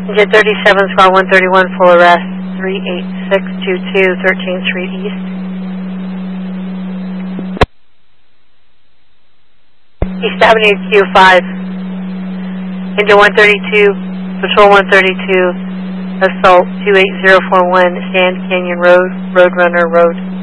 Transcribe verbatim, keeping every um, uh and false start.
Jet thirty-seven, squad one thirty-one, full arrest, three eight six two two, thirteenth Street East. East Avenue Q five. Engine one thirty-two, Patrol one thirty-two, assault two eight zero four one, Sand Canyon Road, Roadrunner Road.